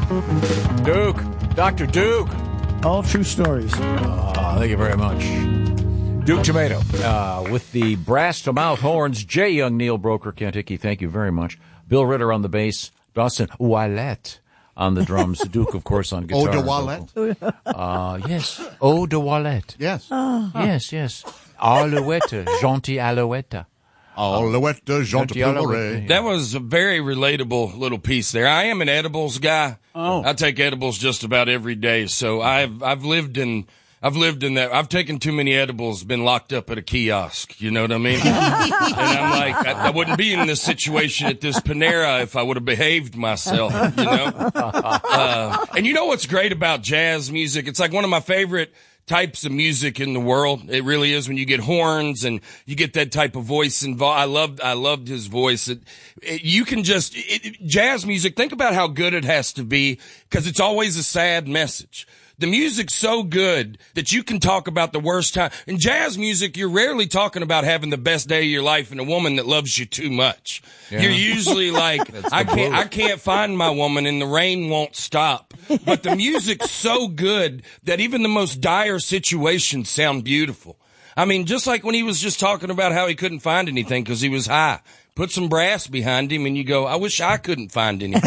Duke. Dr. Duke. All true stories. Thank you very much. Duke Tomato with the brass-to-mouth horns. J. Young, Neil Broker, Kentucky, thank you very much. Bill Ritter on the bass. Dawson Wallette on the drums. Duke, of course, on guitar. Eau de Wallette? Yes. Eau de Wallette. Yes. Yes. Alouette. Gentil Alouette. Alouette, gentil Alouette. That was a very relatable little piece there. I am an edibles guy. Oh. I take edibles just about every day. So I've lived in that. I've taken too many edibles, been locked up at a kiosk. You know what I mean? And I'm like, I wouldn't be in this situation at this Panera if I would have behaved myself, you know? And you know what's great about jazz music? It's like one of my favorite types of music in the world. It really is when you get horns and you get that type of voice involved. I loved his voice. You can just, jazz music, think about how good it has to be because it's always a sad message. The music's so good that you can talk about the worst time. In jazz music, you're rarely talking about having the best day of your life and a woman that loves you too much. Yeah. You're usually like, I can't find my woman and the rain won't stop. But the music's so good that even the most dire situations sound beautiful. I mean, just like when he was just talking about how he couldn't find anything because he was high. Put some brass behind him, and you go, I wish I couldn't find anything.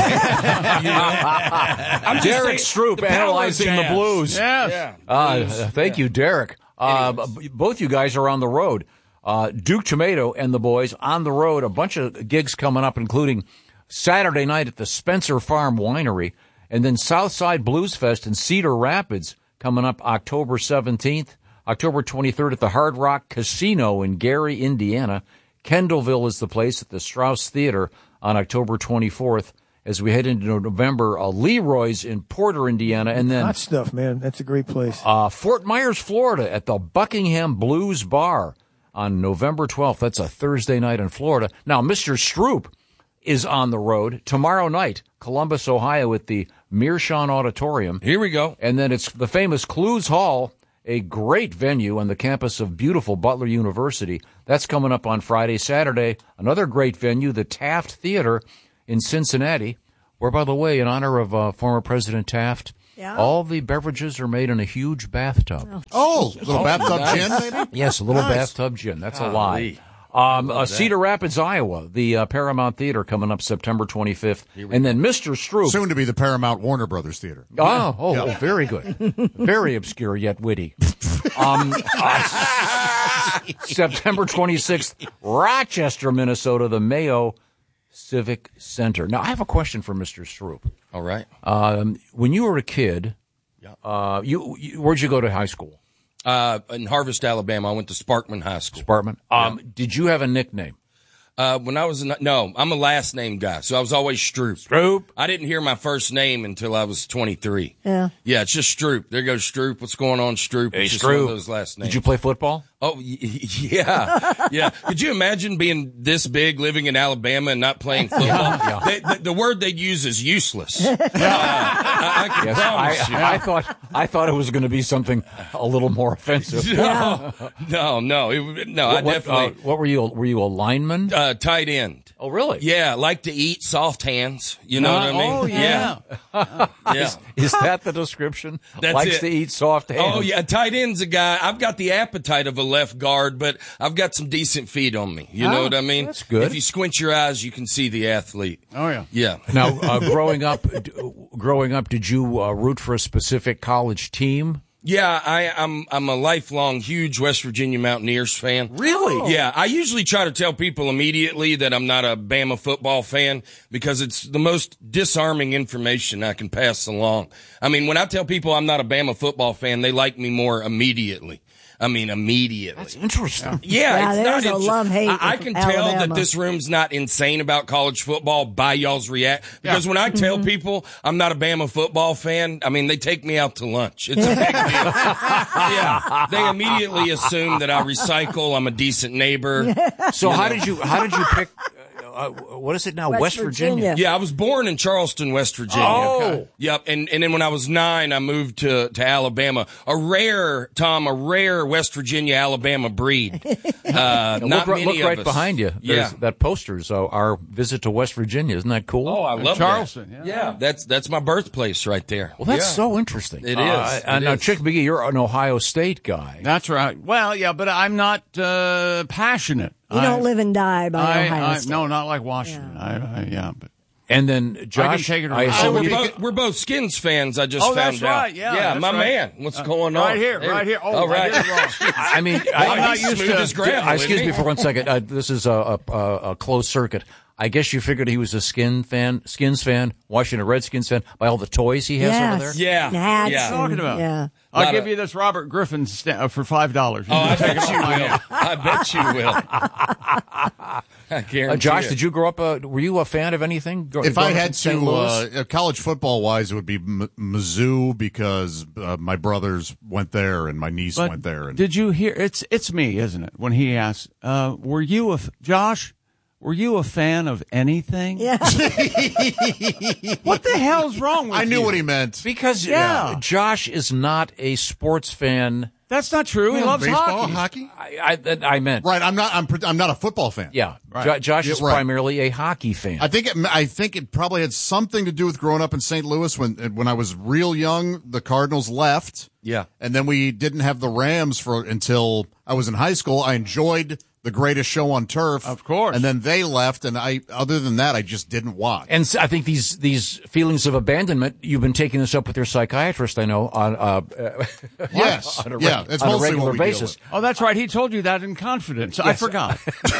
I'm Derek Stroop analyzing the blues. Yes. Yeah. Thank you, Derek. Both you guys are on the road. Duke Tomato and the boys on the road. A bunch of gigs coming up, including Saturday night at the Spencer Farm Winery, and then Southside Blues Fest in Cedar Rapids coming up October 17th, October 23rd at the Hard Rock Casino in Gary, Indiana. Kendallville is the place at the Strauss Theater on October 24th. As we head into November, Leroy's in Porter, Indiana, and then Hot stuff, man. That's a great place. Fort Myers, Florida, at the Buckingham Blues Bar on November 12th. That's a Thursday night in Florida. Now, Mr. Stroop is on the road tomorrow night, Columbus, Ohio, at the Meerschaum Auditorium. Here we go. And then it's the famous Clues Hall, a great venue on the campus of beautiful Butler University. That's coming up on Friday. Saturday, another great venue, the Taft Theater in Cincinnati, where, by the way, in honor of former President Taft, all the beverages are made in a huge bathtub. Oh, little bathtub gin, maybe? Yes, a little bathtub gin. That's a lie. Cedar Rapids, Iowa, the Paramount Theater coming up September 25th. And then Mr. Stroop. Soon to be the Paramount Warner Brothers Theater. Oh, very good. Very obscure yet witty. September 26th, Rochester, Minnesota, the Mayo Civic Center. Now, I have a question for Mr. Stroop. All right. When you were a kid, where'd you go to high school? In Harvest, Alabama, I went to Sparkman High School. Sparkman. Did you have a nickname? When I was no, I'm a last name guy, so I was always Stroop. Stroop. I didn't hear my first name until I was 23. Yeah, it's just Stroop. There goes Stroop. What's going on, Stroop? Hey, it's just Stroop. one of those last names. Did you play football? Oh, yeah. Could you imagine being this big, living in Alabama, and not playing football? The word they'd use is useless. I can promise you. I thought it was going to be something a little more offensive. No. I definitely. What were you? Were you a lineman? Tight end. Oh, really? Yeah, like to eat soft hands. You know what I mean? Oh, yeah. Is that the description? That's Likes it. to eat soft hands. Oh, yeah. Tight end's a guy. I've got the appetite of a left guard, but I've got some decent feet on me. You know what I mean? That's good. If you squint your eyes, you can see the athlete. Oh, yeah. Yeah. Now, growing up, did you root for a specific college team? Yeah, I'm a lifelong huge West Virginia Mountaineers fan. Really? Yeah, I usually try to tell people immediately that I'm not a Bama football fan because it's the most disarming information I can pass along. I mean, when I tell people I'm not a Bama football fan, they like me more immediately. Immediately. That's interesting. Yeah, it's there's not. a love-hate I can tell Alabama. that this room's not insane about college football by y'all's react. Because when I tell people I'm not a Bama football fan, I mean, they take me out to lunch. It's a big deal. Yeah, they immediately assume that I recycle. I'm a decent neighbor. So how did you pick? what is it now? West Virginia. Yeah, I was born in Charleston, West Virginia. Oh. Okay. Yep. And then when I was 9, I moved to Alabama. A rare West Virginia, Alabama breed. Not look many right of us. behind you. There's that poster's our visit to West Virginia. Isn't that cool? Oh, I love Charleston. that. Yeah, that's my birthplace right there. Well, that's so interesting. It is. Now, Chick McGee, you're an Ohio State guy. That's right. Well, yeah, but I'm not passionate. You don't live and die by Ohio State. No, not like Washington. But. And then Josh, I can take it or not. We're both Skins fans. I just found out. That's right. Yeah, my man. What's going on? Right here. Oh, right. I did it wrong. I mean, I'm not used to gravel. Excuse me for 1 second. This is a closed circuit. I guess you figured he was a Skins fan, Washington Redskins fan, by all the toys he has over there? Yeah. Hats Yeah. Talking about. Yeah. I'll give you this Robert Griffin for $5. Oh, I bet you will. I bet you will. I guarantee Josh, it. did you grow up? Were you a fan of anything? If I had St. Louis? to, college football-wise, it would be Mizzou because my brothers went there and my niece went there. And Did you hear? It's me, isn't it? When he asked, Josh? Were you a fan of anything? Yeah. What the hell's wrong with you? I knew what he meant. Because Josh is not a sports fan. That's not true. He loves baseball, hockey. I meant Right, I'm not a football fan. Yeah, Right. Josh is primarily a hockey fan. I think it probably had something to do with growing up in St. Louis when I was real young. The Cardinals left, and then we didn't have the Rams until I was in high school. I enjoyed The Greatest Show on Turf, of course, and then they left, and other than that, I just didn't watch. And I think these feelings of abandonment, you've been taking this up with your psychiatrist, I know, on yes, on a it's on a mostly regular what we basis. deal with. Oh, that's right. He told you that in confidence. Yes. I forgot.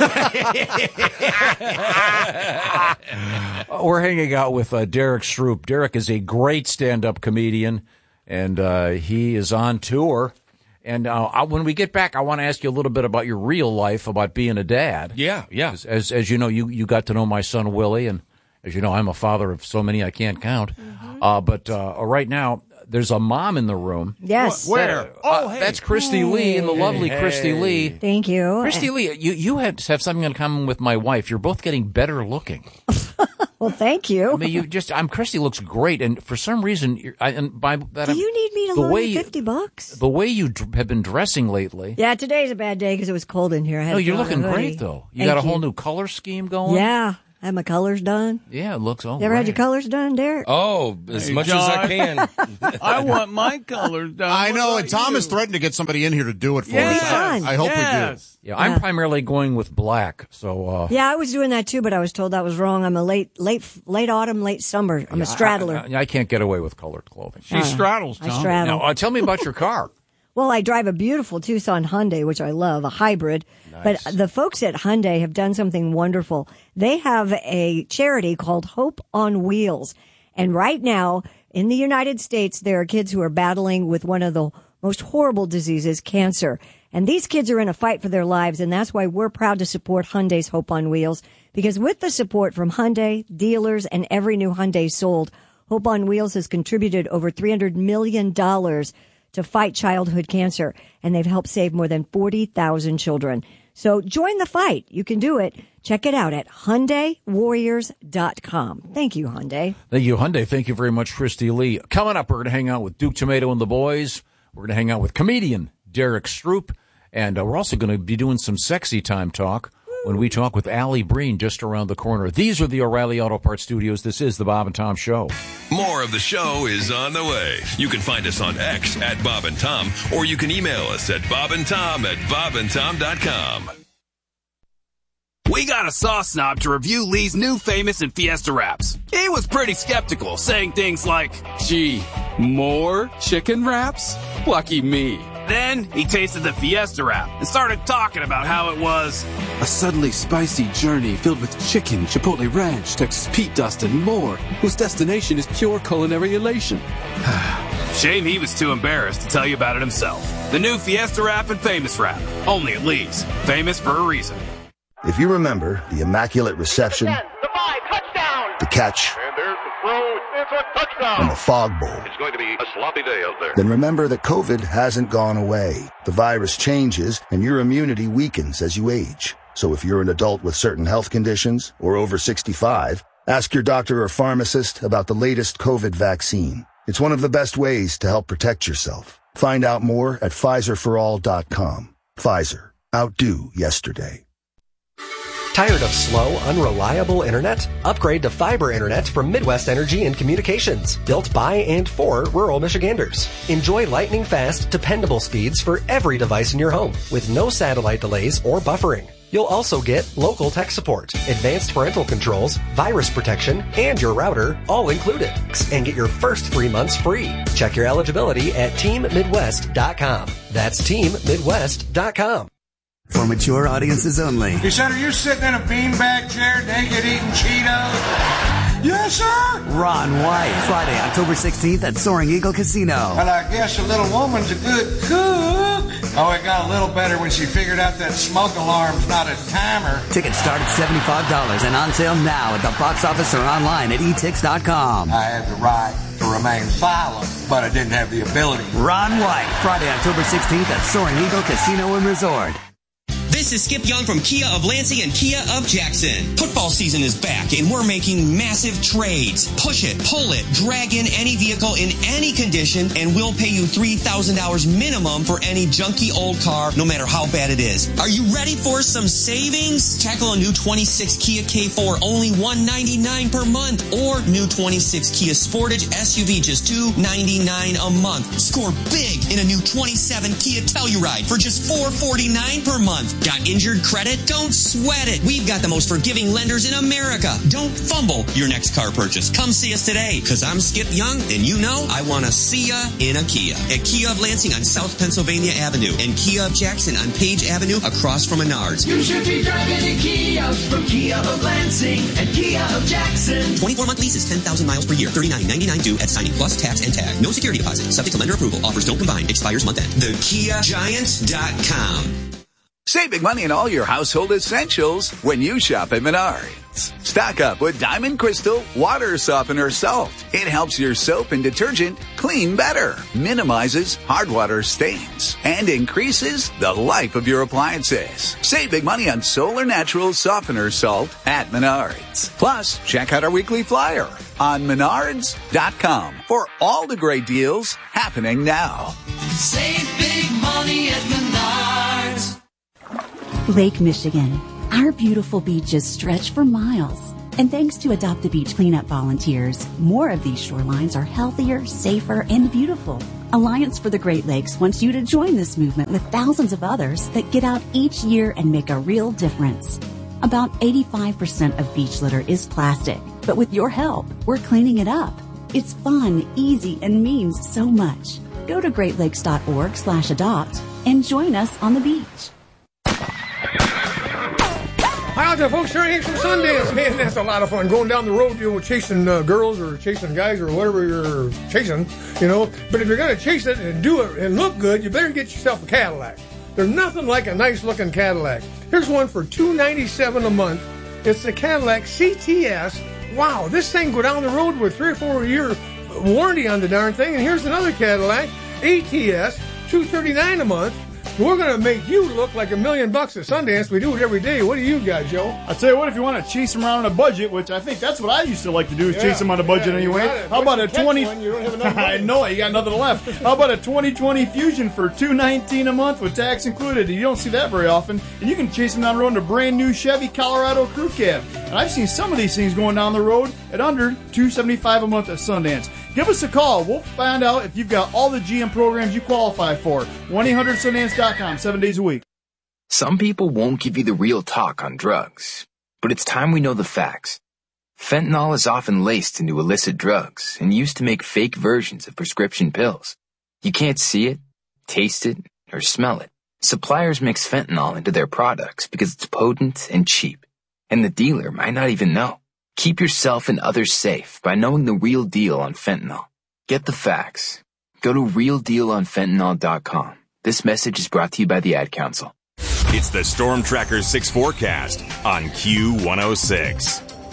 We're hanging out with Derek Stroop. Derek is a great stand-up comedian, and he is on tour. And when we get back, I want to ask you a little bit about your real life, about being a dad. Yeah. As you know, you got to know my son Willie, and as you know, I'm a father of so many I can't count. Mm-hmm. But right now, there's a mom in the room. Yes. Where? Hey. That's Christy Lee, and the lovely Christy Lee. Thank you. Christy Lee, you have something in common with my wife. You're both getting better looking. Well, thank you. I mean, Christy looks great, and for some reason, do you need me to loan you $50? The way you have been dressing lately. Yeah, today's a bad day because it was cold in here. I had you're to put on looking a hoodie. great though. You Thank got a whole new color scheme going. Yeah, I had my colors done. Yeah, it looks all You ever right. had your colors done, Derek? Oh, as much as I can. I want my colors done. I know, What and Tom about has you? threatened to get somebody in here to do it for Yes. us. Fun. I hope we do. Yes. Yeah, I'm primarily going with black. So Yeah, I was doing that too, but I was told that was wrong. I'm a late autumn, late summer. I'm a straddler. I can't get away with colored clothing. She straddles, Tom. I straddle. Now, tell me about your car. Well, I drive a beautiful Tucson Hyundai, which I love, a hybrid. Nice. But the folks at Hyundai have done something wonderful. They have a charity called Hope on Wheels. And right now, in the United States, there are kids who are battling with one of the most horrible diseases, cancer. And these kids are in a fight for their lives, and that's why we're proud to support Hyundai's Hope on Wheels. Because with the support from Hyundai, dealers, and every new Hyundai sold, Hope on Wheels has contributed over $300 million to fight childhood cancer, and they've helped save more than 40,000 children. So join the fight. You can do it. Check it out at HyundaiWarriors.com. Thank you, Hyundai. Thank you, Hyundai. Thank you very much, Christy Lee. Coming up, we're going to hang out with Duke Tomato and the boys. We're going to hang out with comedian Derek Stroop, and we're also going to be doing some sexy time talk when we talk with Allie Breen just around the corner. These are the O'Reilly Auto Parts Studios. This is the Bob and Tom Show. More of the show is on the way. You can find us on X at Bob and Tom, or you can email us at bobandtom@bobandtom.com. We got a sauce snob to review Lee's new Famous and Fiesta wraps. He was pretty skeptical, saying things like, "Gee, more chicken wraps? Lucky me." Then he tasted the Fiesta wrap and started talking about how it was a suddenly spicy journey filled with chicken, Chipotle Ranch, Texas Pete Dust, and more, whose destination is pure culinary elation. Shame he was too embarrassed to tell you about it himself. The new Fiesta wrap and Famous wrap, only at Lee's. Famous for a reason. If you remember the immaculate reception, the 5, touchdown, the catch, and there's the throw, it's a touchdown, and the fog bowl, it's going to be a sloppy day out there. Then remember that COVID hasn't gone away. The virus changes, and your immunity weakens as you age. So if you're an adult with certain health conditions or over 65, ask your doctor or pharmacist about the latest COVID vaccine. It's one of the best ways to help protect yourself. Find out more at PfizerForAll.com. Pfizer. Outdo yesterday. Tired of slow, unreliable internet? Upgrade to fiber internet from Midwest Energy and Communications, built by and for rural Michiganders. Enjoy lightning-fast, dependable speeds for every device in your home, with no satellite delays or buffering. You'll also get local tech support, advanced parental controls, virus protection, and your router all included. And get your first 3 months free. Check your eligibility at TeamMidwest.com. That's TeamMidwest.com. For mature audiences only. He said, are you sitting in a beanbag chair naked eating Cheetos? Yes, sir. Ron White, Friday, October 16th at Soaring Eagle Casino. Well, I guess a little woman's a good cook. Oh, it got a little better when she figured out that smoke alarm's not a timer. Tickets start at $75 and on sale now at the box office or online at etix.com. I had the right to remain silent, but I didn't have the ability. Ron White, Friday, October 16th at Soaring Eagle Casino and Resort. This is Skip Young from Kia of Lansing and Kia of Jackson. Football season is back, and we're making massive trades. Push it, pull it, drag in any vehicle in any condition, and we'll pay you $3,000 minimum for any junky old car, no matter how bad it is. Are you ready for some savings? Tackle a new 26 Kia K4, only $199 per month, or new 26 Kia Sportage SUV, just $299 a month. Score big in a new 27 Kia Telluride for just $449 per month. Got injured credit? Don't sweat it. We've got the most forgiving lenders in America. Don't fumble your next car purchase. Come see us today, because I'm Skip Young, and you know I want to see ya in a Kia. At Kia of Lansing on South Pennsylvania Avenue, and Kia of Jackson on Page Avenue across from Menards. You should be driving a Kia from Kia of Lansing and Kia of Jackson. 24-month leases, 10,000 miles per year, $39.99 due at signing, plus tax and tag. No security deposit. Subject to lender approval. Offers don't combine. Expires month end. TheKiaGiant.com. Save big money on all your household essentials when you shop at Menards. Stock up with Diamond Crystal Water Softener Salt. It helps your soap and detergent clean better, minimizes hard water stains, and increases the life of your appliances. Save big money on Solar Natural Softener Salt at Menards. Plus, check out our weekly flyer on Menards.com for all the great deals happening now. Save big money at Menards. Lake Michigan. Our beautiful beaches stretch for miles. And thanks to Adopt a Beach cleanup volunteers, more of these shorelines are healthier, safer, and beautiful. Alliance for the Great Lakes wants you to join this movement with thousands of others that get out each year and make a real difference. About 85% of beach litter is plastic, but with your help, we're cleaning it up. It's fun, easy, and means so much. Go to greatlakes.org/adopt and join us on the beach. Hi out there, folks. Here I am from Sundance. Man, that's a lot of fun. Going down the road, chasing girls or chasing guys or whatever you're chasing, But if you're going to chase it and do it and look good, you better get yourself a Cadillac. There's nothing like a nice-looking Cadillac. Here's one for $297 a month. It's the Cadillac CTS. Wow, this thing go down the road with 3 or 4 year warranty on the darn thing. And here's another Cadillac ATS, $239 a month. We're going to make you look like $1 million at Sundance. We do it every day. What do you got, Joe? I'll tell you what, if you want to chase them around on a budget, which I think that's what I used to like to do, is chase them on a budget anyway. How about a 20? You don't have enough money. I know it. You got nothing left. How about a 2020 Fusion for $219 a month with tax included? You don't see that very often. And you can chase them down the road in a brand new Chevy Colorado Crew Cab. And I've seen some of these things going down the road at under $275 a month at Sundance. Give us a call. We'll find out if you've got all the GM programs you qualify for. 1-800-Sundance.com, 7 days a week. Some people won't give you the real talk on drugs, but it's time we know the facts. Fentanyl is often laced into illicit drugs and used to make fake versions of prescription pills. You can't see it, taste it, or smell it. Suppliers mix fentanyl into their products because it's potent and cheap, and the dealer might not even know. Keep yourself and others safe by knowing the real deal on fentanyl. Get the facts. Go to realdealonfentanyl.com. This message is brought to you by the Ad Council. It's the Storm Tracker 6 forecast on Q106.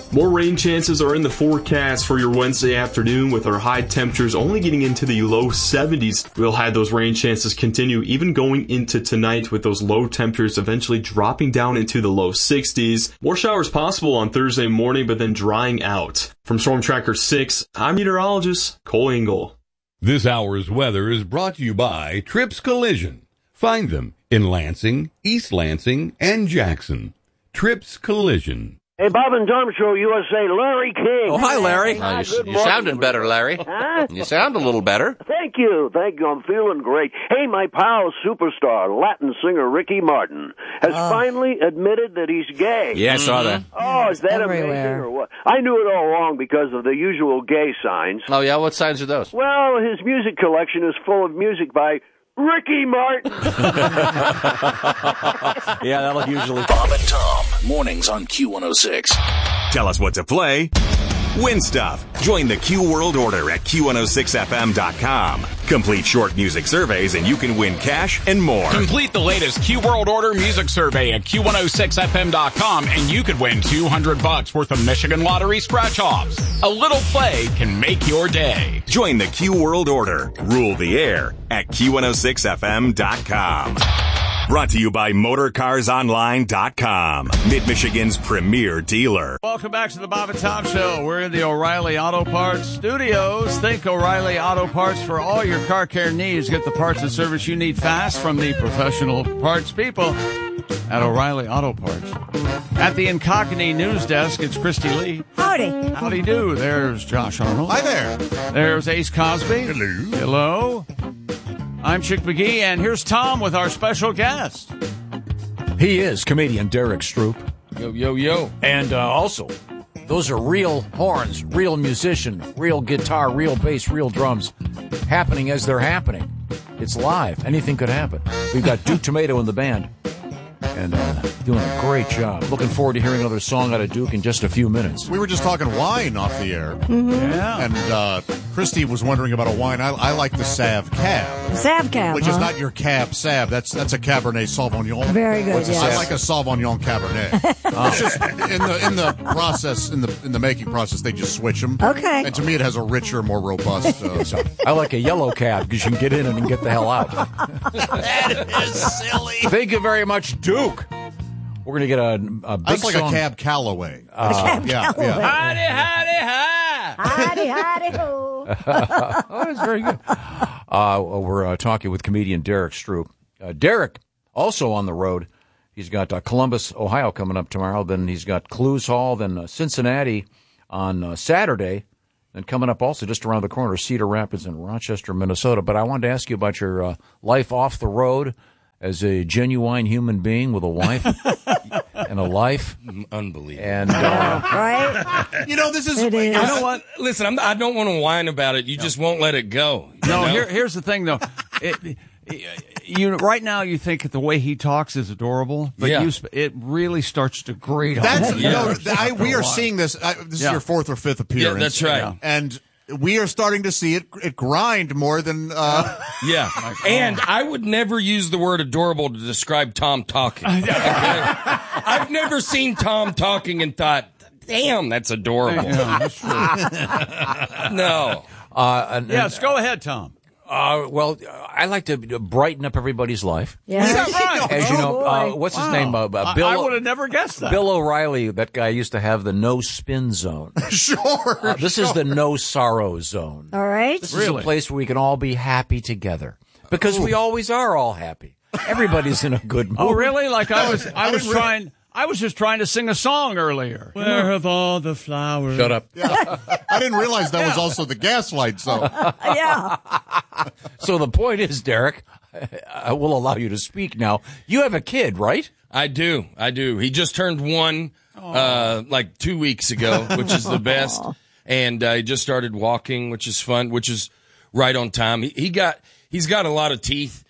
More rain chances are in the forecast for your Wednesday afternoon, with our high temperatures only getting into the low 70s. We'll have those rain chances continue even going into tonight, with those low temperatures eventually dropping down into the low 60s. More showers possible on Thursday morning, but then drying out. From Storm Tracker 6, I'm meteorologist Cole Engel. This hour's weather is brought to you by Trips Collision. Find them in Lansing, East Lansing, and Jackson. Trips Collision. Hey, Bob and Tom Show, USA, Larry King. Oh, hi, Larry. You're sounding better, Larry. Huh? You sound a little better. Thank you. I'm feeling great. Hey, my pal, superstar, Latin singer Ricky Martin has finally admitted that he's gay. Yeah, I saw that. Oh, is that amazing or what? I knew it all wrong because of the usual gay signs. Oh, yeah? What signs are those? Well, his music collection is full of music by Ricky Martin. Yeah, that'll usually... Bob and Tom, mornings on Q106. Tell us what to play. Win stuff. Join the Q World Order at Q106FM.com. Complete short music surveys and you can win cash and more. Complete the latest Q World Order music survey at Q106FM.com and you could win $200 worth of Michigan Lottery scratch-offs. A little play can make your day. Join the Q World Order. Rule the air at Q106FM.com. Brought to you by MotorCarsOnline.com, Mid-Michigan's premier dealer. Welcome back to the Bob and Tom Show. We're in the O'Reilly Auto Parts studios. Think O'Reilly Auto Parts for all your car care needs. Get the parts and service you need fast from the professional parts people at O'Reilly Auto Parts. At the Incognito News Desk, it's Christy Lee. Howdy. Howdy do. There's Josh Arnold. Hi there. There's Ace Cosby. Hello. I'm Chick McGee, and here's Tom with our special guest. He is comedian Derek Stroop. Yo, yo, yo. And also, those are real horns, real musician, real guitar, real bass, real drums, happening as they're happening. It's live. Anything could happen. We've got Duke Tomato in the band, and doing a great job. Looking forward to hearing another song out of Duke in just a few minutes. We were just talking wine off the air. Mm-hmm. Yeah. And Christy was wondering about a wine. I like the Sav Cab. Sav Cab, which is not your Cab Sav. That's a Cabernet Sauvignon. Very good. What's a yes. Sav? I like a Sauvignon Cabernet. It's just in the process, in the making process, they just switch them. Okay. And to me, it has a richer, more robust. I like a yellow cab because you can get in and get the hell out. That is silly. Thank you very much, Duke. We're going to get a big That's like song. a Cab Calloway. Yeah. Howdy, howdy, hi. Howdy, howdy, ho. Oh, that's very good. We're talking with comedian Derek Stroop. Derek, also on the road. He's got Columbus, Ohio coming up tomorrow. Then he's got Clues Hall, then Cincinnati on Saturday. And coming up also just around the corner, Cedar Rapids and Rochester, Minnesota. But I wanted to ask you about your life off the road as a genuine human being with a wife and a life. Unbelievable. And, right? You know, this is... It is. You know what? Listen, I don't want to whine about it. You just won't let it go. No, know? here's the thing, though. Right now you think the way he talks is adorable, but it really starts to grate on you. We are seeing this. This is your fourth or fifth appearance. Yeah, that's right. And we are starting to see it grind more than... Yeah. And I would never use the word adorable to describe Tom talking. Okay? I've never seen Tom talking and thought, damn, that's adorable. Yeah, that's true. No. Yes, go ahead, Tom. Well, I like to brighten up everybody's life. Yeah. As you know, what's his name? Bill. I would have never guessed that. Bill O'Reilly, that guy used to have the no spin zone. Sure. This is the no sorrow zone. All right. This is a place where we can all be happy together. Because we always are all happy. Everybody's in a good mood. Oh, really? Like I was just trying to sing a song earlier. Where have all the flowers? Shut up. Yeah. I didn't realize that was also the Gaslight song. Yeah. So the point is, Derek, I will allow you to speak now. You have a kid, right? I do. He just turned 1 like 2 weeks ago, which is the best. And he just started walking, which is fun, which is right on time. He's got a lot of teeth.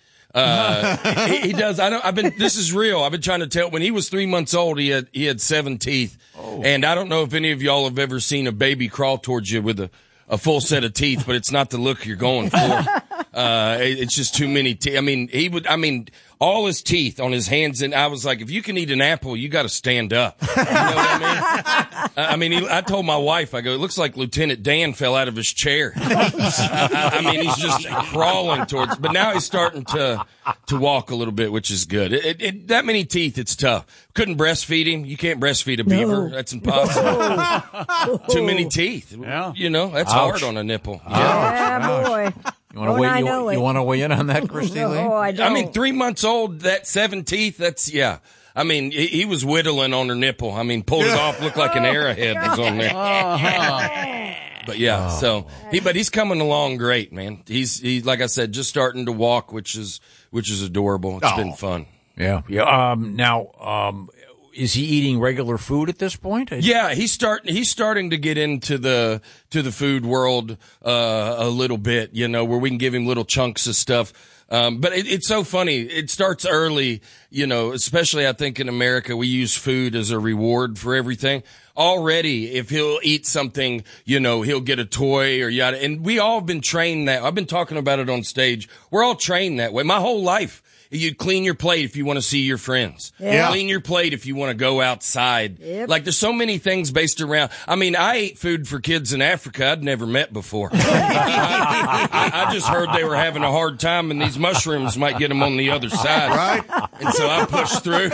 He does. This is real. I've been trying to tell. When he was 3 months old, he had 7 teeth. Oh. And I don't know if any of y'all have ever seen a baby crawl towards you with a full set of teeth, but it's not the look you're going for. It's just too many teeth. All his teeth on his hands, and I was like, if you can eat an apple, you got to stand up. You know what I mean? I told my wife, I go, it looks like Lieutenant Dan fell out of his chair. He's just crawling towards, but now he's starting to walk a little bit, which is good. That many teeth, it's tough. Couldn't breastfeed him. You can't breastfeed a beaver. That's impossible. Too many teeth. Yeah. That's hard on a nipple. Yeah, boy. You want to weigh in on that, Christy Lee? Oh, I don't. 3 months old, that 7 teeth, that's, yeah. He was whittling on her nipple. Pulled it off, looked like an arrowhead was on there. But yeah, but he's coming along great, man. He's like I said, just starting to walk, which is adorable. It's been fun. Yeah. Now, is he eating regular food at this point? Yeah, he's starting to get into the food world a little bit, where we can give him little chunks of stuff. But it's so funny. It starts early, especially I think in America, we use food as a reward for everything. Already, if he'll eat something, he'll get a toy or yada. And we all have been trained that. I've been talking about it on stage. We're all trained that way. My whole life. You clean your plate if you want to see your friends. Yeah. Clean your plate if you want to go outside. Yep. Like, there's so many things based around. I ate food for kids in Africa I'd never met before. I just heard they were having a hard time and these mushrooms might get them on the other side. Right. And so I pushed through,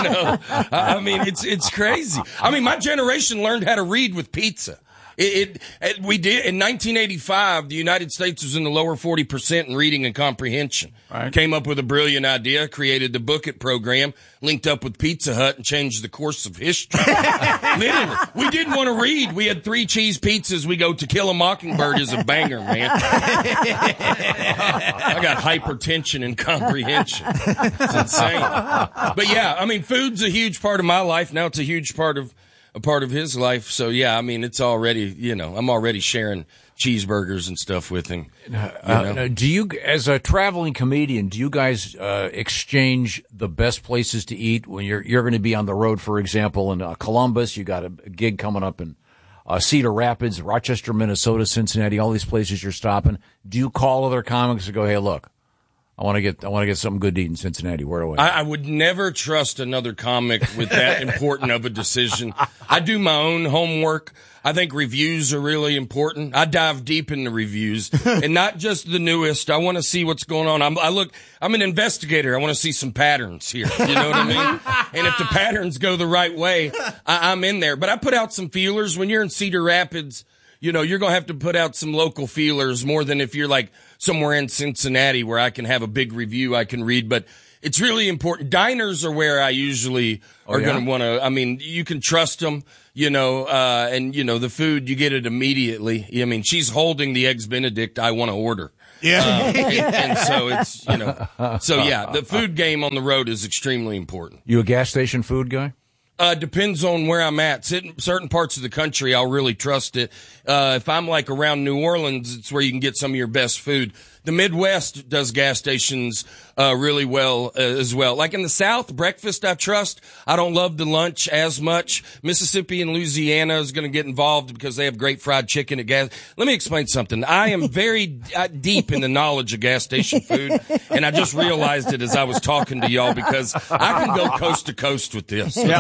It's crazy. My generation learned how to read with pizza. We did in 1985. The United States was in the lower 40% in reading and comprehension. Right. Came up with a brilliant idea, created the Book It program, linked up with Pizza Hut, and changed the course of history. Literally, we didn't want to read. We had 3 cheese pizzas. We go To Kill a Mockingbird is a banger, man. I got hypertension and comprehension. It's insane. But yeah, food's a huge part of my life. Now it's a huge part of his life. So yeah, it's already, I'm already sharing cheeseburgers and stuff with him. Do you, as a traveling comedian, do you guys exchange the best places to eat when you're going to be on the road? For example, in Columbus, you got a gig coming up in Cedar Rapids, Rochester, Minnesota, Cincinnati, all these places you're stopping. Do you call other comics and go, hey, look, I want to get something good to eat in Cincinnati. Where do I would never trust another comic with that important of a decision. I do my own homework. I think reviews are really important. I dive deep into reviews and not just the newest. I want to see what's going on. I'm an investigator. I want to see some patterns here. You know what I mean? And if the patterns go the right way, I'm in there. But I put out some feelers. When you're in Cedar Rapids, you're going to have to put out some local feelers more than if you're like somewhere in Cincinnati where I can have a big review I can read. But it's really important. Diners are where I usually are going to want to, you can trust them, and, the food, you get it immediately. She's holding the Eggs Benedict I want to order. Yeah. And so it's, the food game on the road is extremely important. You a gas station food guy? Depends on where I'm at. Certain parts of the country, I'll really trust it. If I'm like around New Orleans, it's where you can get some of your best food. The Midwest does gas stations really well as well. Like in the South, breakfast I trust. I don't love the lunch as much. Mississippi and Louisiana is going to get involved because they have great fried chicken at gas. Let me explain something. I am very deep in the knowledge of gas station food, and I just realized it as I was talking to y'all because I can go coast to coast with this. Okay?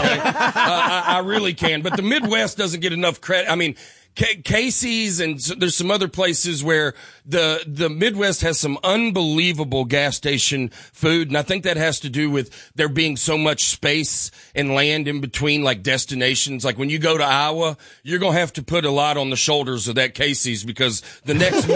I really can. But the Midwest doesn't get enough credit. Casey's and there's some other places where the Midwest has some unbelievable gas station food. And I think that has to do with there being so much space and land in between like destinations. Like when you go to Iowa, you're going to have to put a lot on the shoulders of that Casey's because the next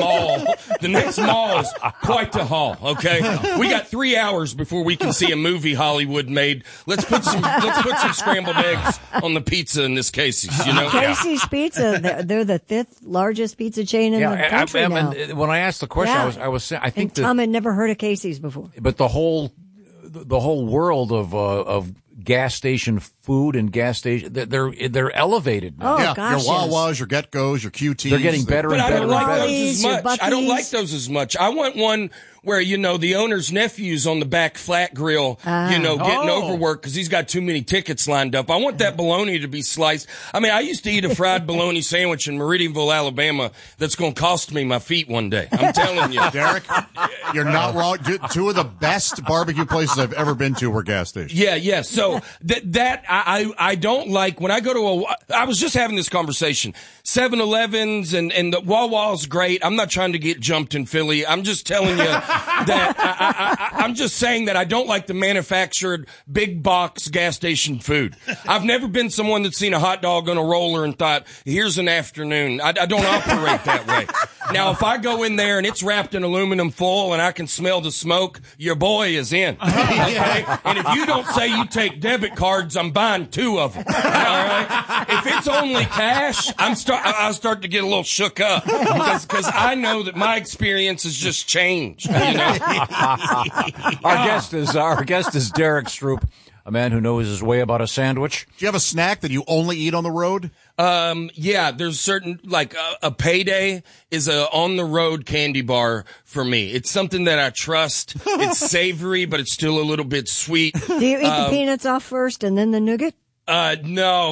mall is quite the haul. Okay. We got 3 hours before we can see a movie Hollywood made. Let's put some scrambled eggs on the pizza in this Casey's, Casey's Pizza. They're the 5th largest pizza chain in the country now. When I asked the question, I was saying, I think Tom had never heard of Casey's before. But the whole world of gas station food and gas station, they're elevated now. Oh, gosh, your Wawas, your Get-Go's, your QT's. They're getting better and better. I don't like those as much. I want one where, the owner's nephew's on the back flat grill, getting overworked because he's got too many tickets lined up. I want that bologna to be sliced. I used to eat a fried bologna sandwich in Meridianville, Alabama that's going to cost me my feet one day. I'm telling you. Derek? You're not wrong. Two of the best barbecue places I've ever been to were gas stations. Yeah. So I don't like when I go to I was just having this conversation. 7-Elevens and the Wawa's great. I'm not trying to get jumped in Philly. I'm just telling you that I'm just saying that I don't like the manufactured big box gas station food. I've never been someone that's seen a hot dog on a roller and thought, here's an afternoon. I don't operate that way. Now, if I go in there and it's wrapped in aluminum foil and I can smell the smoke, your boy is in. Okay? And if you don't say you take debit cards, I'm buying 2 of them. All right? If it's only cash, I start to get a little shook up because I know that my experience has just changed. You know? Our guest is Derek Stroop, a man who knows his way about a sandwich. Do you have a snack that you only eat on the road? Yeah, there's certain, like a Payday is a on the road candy bar for me. It's something that I trust. It's savory, but it's still a little bit sweet. Do you eat the peanuts off first and then the nougat? No.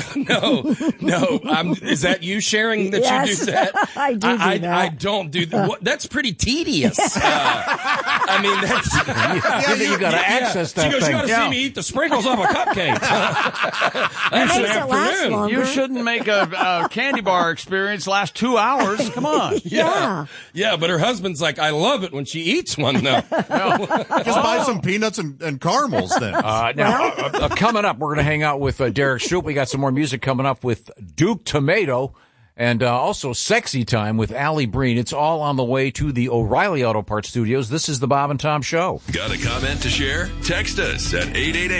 Is that you sharing that yes, you do that? I do that. I don't do that. That's pretty tedious. I mean, that's... you got to access that thing. She goes, you got to see me eat the sprinkles off a cupcake. That's an afternoon. You shouldn't make a candy bar experience last 2 hours. Come on. Yeah, but her husband's like, I love it when she eats one, though. Just buy some peanuts and caramels, then. Now, coming up, we're going to hang out with Derek Stroop. We got some more music coming up with Duke Tomato and also Sexy Time with Allie Breen. It's all on the way to the O'Reilly Auto Parts Studios. This is the Bob and Tom Show. Got a comment to share? Text us at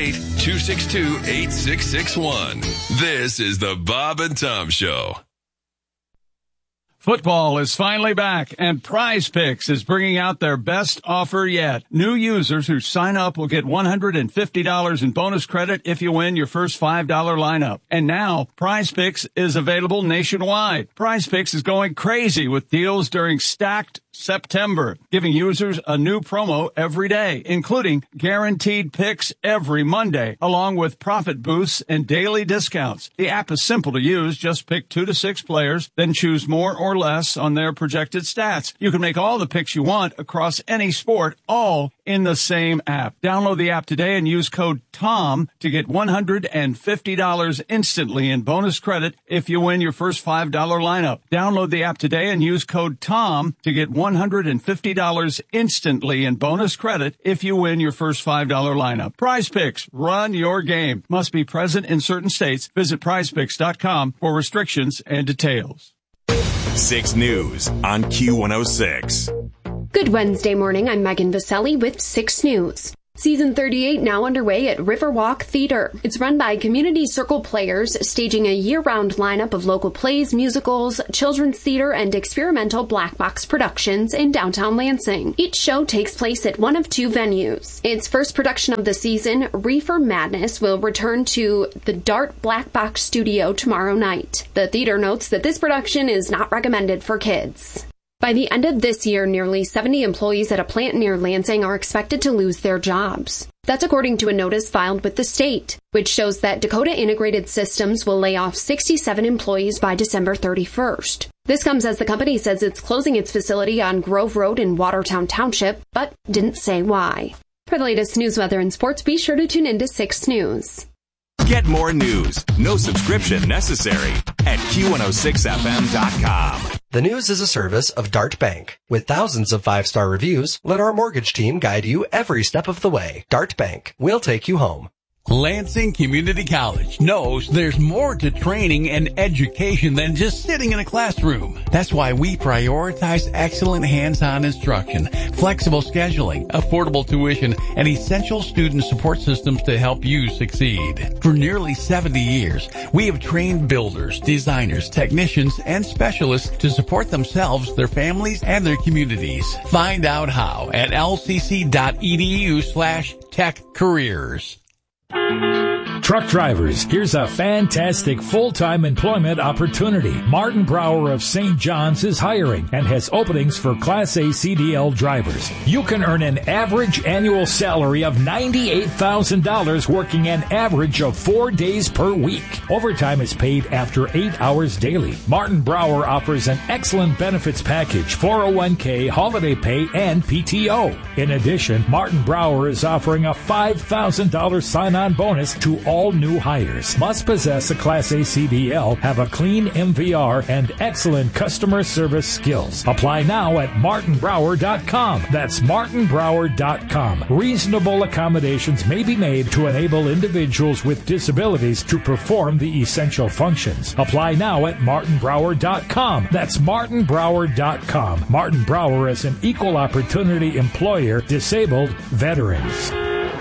888-262-8661. This is the Bob and Tom Show. Football is finally back, and Prize Picks is bringing out their best offer yet. New users who sign up will get $150 in bonus credit if you win your first $5 lineup. And now, Prize Picks is available nationwide. Prize Picks is going crazy with deals during Stacked September, giving users a new promo every day, including guaranteed picks every Monday, along with profit boosts and daily discounts. The app is simple to use. Just pick 2 to 6 players, then choose more or less on their projected stats. You can make all the picks you want across any sport, all in the same app. Download the app today and use code TOM to get $150 instantly in bonus credit if you win your first $5 lineup. Download the app today and use code TOM to get $150 instantly in bonus credit if you win your first $5 lineup. Prize Picks, run your game. Must be present in certain states. Visit prizepicks.com for restrictions and details. 6 News on Q106. Good Wednesday morning. I'm Megan Vaselli with 6 News. Season 38 now underway at Riverwalk Theater. It's run by Community Circle players, staging a year-round lineup of local plays, musicals, children's theater, and experimental black box productions in downtown Lansing. Each show takes place at one of 2 venues. Its first production of the season, Reefer Madness, will return to the Dart Black Box Studio tomorrow night. The theater notes that this production is not recommended for kids. By the end of this year, nearly 70 employees at a plant near Lansing are expected to lose their jobs. That's according to a notice filed with the state, which shows that Dakota Integrated Systems will lay off 67 employees by December 31st. This comes as the company says it's closing its facility on Grove Road in Watertown Township, but didn't say why. For the latest news, weather, and sports, be sure to tune into 6 News. Get more news, no subscription necessary, at Q106FM.com. The News is a service of Dart Bank. With thousands of 5-star reviews, let our mortgage team guide you every step of the way. Dart Bank. We'll take you home. Lansing Community College knows there's more to training and education than just sitting in a classroom. That's why we prioritize excellent hands-on instruction, flexible scheduling, affordable tuition, and essential student support systems to help you succeed. For nearly 70 years, we have trained builders, designers, technicians, and specialists to support themselves, their families, and their communities. Find out how at lcc.edu/techcareers. Truck drivers, here's a fantastic full-time employment opportunity. Martin Brower of St. John's is hiring and has openings for Class A CDL drivers. You can earn an average annual salary of $98,000 working an average of 4 days per week. Overtime is paid after 8 hours daily. Martin Brower offers an excellent benefits package, 401k, holiday pay, and PTO. In addition, Martin Brower is offering a $5,000 sign-on bonus to all new hires. Must possess a Class A CDL, have a clean MVR, and excellent customer service skills. Apply now at martinbrower.com. That's martinbrower.com. Reasonable accommodations may be made to enable individuals with disabilities to perform the essential functions. Apply now at martinbrower.com. That's martinbrower.com. Martin Brower is an equal opportunity employer, disabled veterans.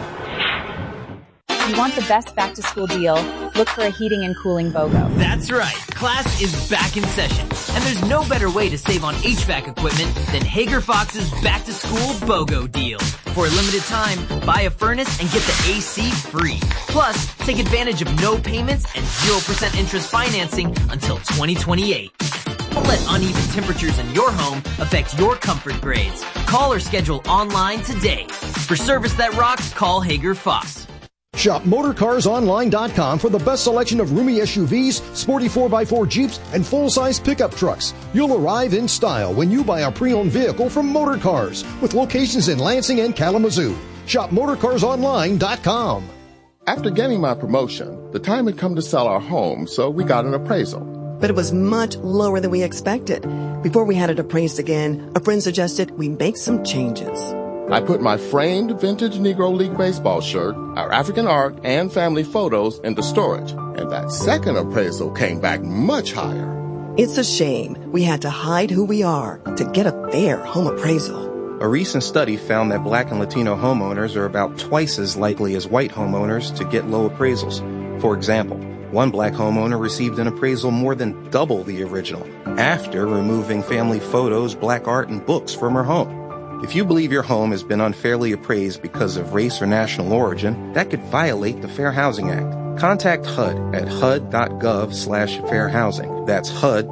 If you want the best back-to-school deal, look for a heating and cooling BOGO. That's right. Class is back in session. And there's no better way to save on HVAC equipment than Hager Fox's back-to-school BOGO deal. For a limited time, buy a furnace and get the AC free. Plus, take advantage of no payments and 0% interest financing until 2028. Don't let uneven temperatures in your home affect your comfort grades. Call or schedule online today. For service that rocks, call Hager Fox. Shop MotorCarsOnline.com for the best selection of roomy SUVs, sporty 4x4 Jeeps, and full-size pickup trucks. You'll arrive in style when you buy a pre-owned vehicle from Motor Cars, with locations in Lansing and Kalamazoo. Shop MotorCarsOnline.com. After getting my promotion, the time had come to sell our home, so we got an appraisal. But it was much lower than we expected. Before we had it appraised again, a friend suggested we make some changes. I put my framed vintage Negro League baseball shirt, our African art, and family photos into storage. And that second appraisal came back much higher. It's a shame we had to hide who we are to get a fair home appraisal. A recent study found that Black and Latino homeowners are about twice as likely as white homeowners to get low appraisals. For example, one Black homeowner received an appraisal more than double the original after removing family photos, Black art, and books from her home. If you believe your home has been unfairly appraised because of race or national origin, that could violate the Fair Housing Act. Contact HUD at hud.gov/fairhousing. That's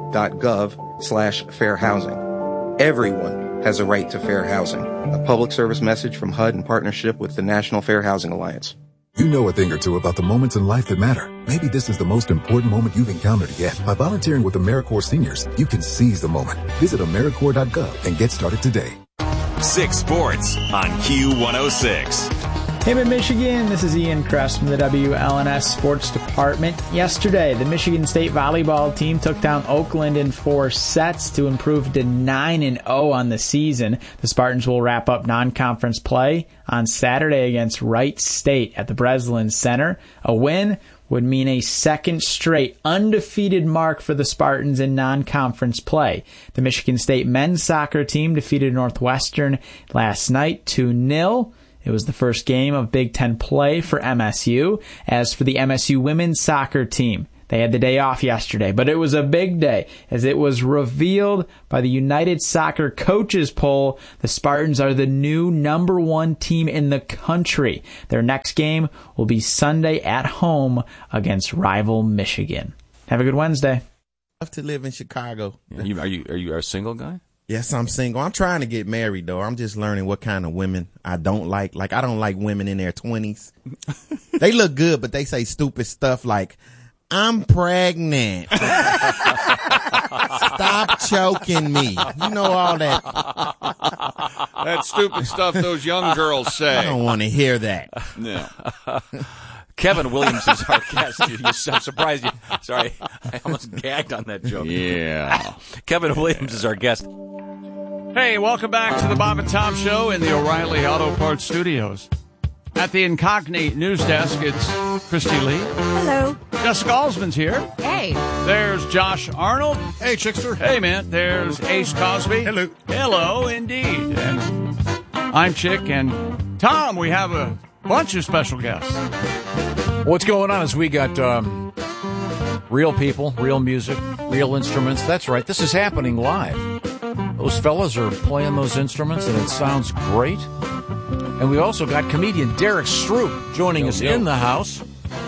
hud.gov/fairhousing. Everyone has a right to fair housing. A public service message from HUD in partnership with the National Fair Housing Alliance. You know a thing or two about the moments in life that matter. Maybe this is the most important moment you've encountered yet. By volunteering with AmeriCorps Seniors, you can seize the moment. Visit AmeriCorps.gov and get started today. 6 Sports on Q106. Hey, Michigan, this is Ian Kress from the WLNS Sports Department. Yesterday, the Michigan State volleyball team took down Oakland in 4 sets to improve to 9-0 on the season. The Spartans will wrap up non-conference play on Saturday against Wright State at the Breslin Center. A win would mean a second straight undefeated mark for the Spartans in non-conference play. The Michigan State men's soccer team defeated Northwestern last night 2-0. It was the first game of Big Ten play for MSU. As for the MSU women's soccer team, they had the day off yesterday, but it was a big day as it was revealed by the United Soccer Coaches Poll. The Spartans are the new #1 team in the country. Their next game will be Sunday at home against rival Michigan. Have a good Wednesday. I love to live in Chicago. Are you a single guy? Yes, I'm single. I'm trying to get married, though. I'm just learning what kind of women I don't like. Like, I don't like women in their 20s. They look good, but they say stupid stuff like, I'm pregnant. Stop choking me. You know all that. That stupid stuff those young girls say. I don't want to hear that. No. Kevin Williams is our guest. I'm surprised you. Sorry, I almost gagged on that joke. Yeah. Kevin Williams is our guest. Hey, welcome back to the Bob and Tom Show in the O'Reilly Auto Parts Studios. At the Incognate News Desk, it's Christy Lee. Hello. Jessica Alsman's here. Hey. There's Josh Arnold. Hey, Chickster. Hey, man. There's Ace Cosby. Hello. Hello, indeed. And I'm Chick. And Tom, we have a bunch of special guests. What's going on is we got real people, real music, real instruments. That's right. This is happening live. Those fellas are playing those instruments, and it sounds great. And we also got comedian Derek Stroop joining us in the house.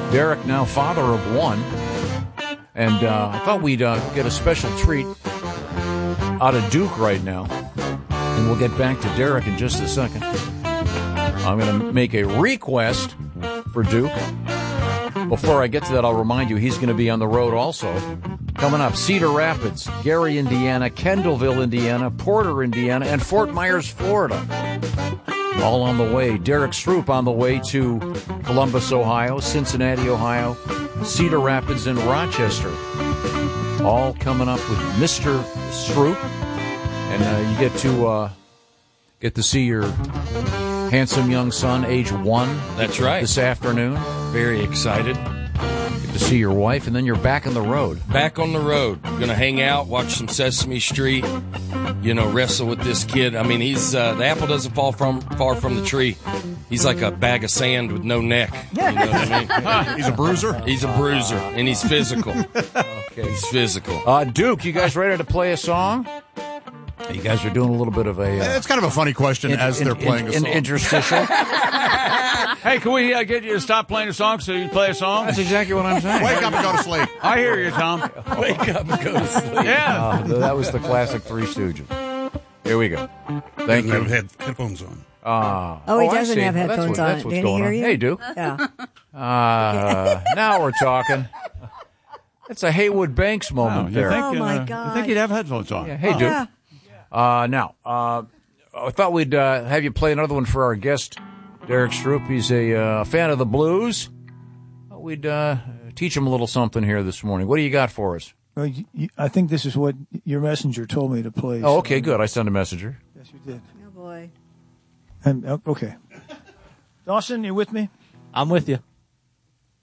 Derek, now father of one. And I thought we'd get a special treat out of Duke right now. And we'll get back to Derek in just a second. I'm going to make a request for Duke. Before I get to that, I'll remind you he's going to be on the road also. Coming up, Cedar Rapids, Gary, Indiana, Kendallville, Indiana, Porter, Indiana, and Fort Myers, Florida. All on the way. Derek Stroop on the way to Columbus, Ohio, Cincinnati, Ohio, Cedar Rapids, and Rochester. All coming up with Mr. Stroop. And you get to see your handsome young son, age 1. That's right. This afternoon. Very excited. Get to see your wife, and then you're back on the road. Back on the road. Going to hang out, watch some Sesame Street, wrestle with this kid. I mean, he's the apple doesn't fall far from the tree. He's like a bag of sand with no neck. You know what I mean? He's a bruiser? He's a bruiser, and he's physical. Okay. He's physical. Duke, you guys ready to play a song? You guys are doing a little bit of a... it's kind of a funny question as they're playing a song. An interstitial. Hey, can we get you to stop playing a song so you play a song? That's exactly what I'm saying. Wake up and go to sleep. I hear you, Tom. Wake up and go to sleep. Yeah. That was the classic Three Stooges. Here we go. Thank you. Have headphones on. He doesn't have headphones on. Didn't he hear you? Hey, Duke. Yeah. Now we're talking. It's a Haywood Banks moment there. My God. I think he'd have headphones on. Yeah. Hey, Duke. Yeah. Now, I thought we'd have you play another one for our guest, Derek Stroop. He's a fan of the blues. We'd teach him a little something here this morning. What do you got for us? Well, I think this is what your messenger told me to play. Oh, okay, good. I sent a messenger. Yes, you did. Oh, boy. Okay. Dawson, you with me? I'm with you.